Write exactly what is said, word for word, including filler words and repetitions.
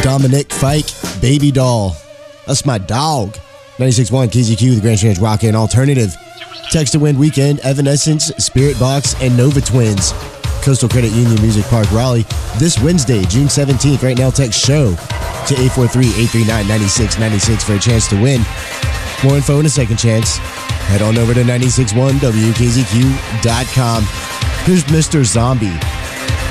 Dominic Fike, Baby Doll. That's my dog. ninety-six point one K Z Q, the Grand Strange Rock and Alternative. Text to Win Weekend, Evanescence, Spirit Box, and Nova Twins. Coastal Credit Union Music Park Raleigh this Wednesday, June seventeenth. Right now, text SHOW to eight four three, eight three nine, nine six nine six for a chance to win. More info and a second chance. Head on over to nine six one W K Z Q dot com. Here's Mister Zombie.